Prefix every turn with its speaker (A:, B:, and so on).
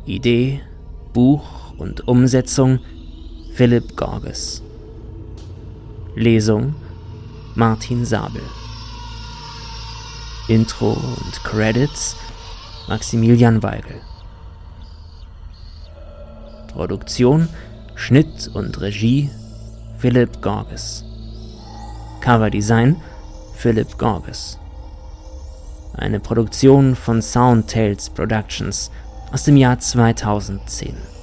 A: Idee, Buch und Umsetzung Philipp Gorges. Lesung Martin Sabel. Intro und Credits Maximilian Weigel. Produktion, Schnitt und Regie Philipp Gorges. Coverdesign Philipp Gorges. Eine Produktion von Soundtales Productions aus dem Jahr 2010.